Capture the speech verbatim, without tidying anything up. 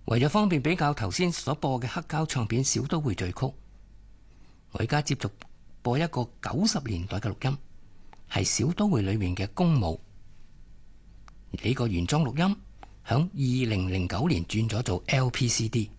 為咗方便比較頭先所播嘅黑膠唱片《小都會序曲》，我而家接續播一個九十年代嘅錄音，係小都會裏面嘅公舞。呢個原裝錄音響二零零九年轉咗做 L P C D。